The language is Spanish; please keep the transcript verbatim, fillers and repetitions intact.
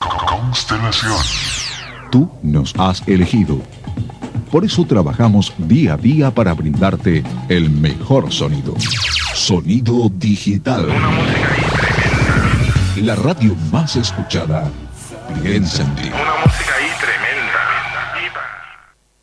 Constelación. Tú nos has elegido. Por eso trabajamos día a día para brindarte el mejor sonido. Sonido digital. Una música ahí tremenda. La radio más escuchada. Piensa en ti. Una música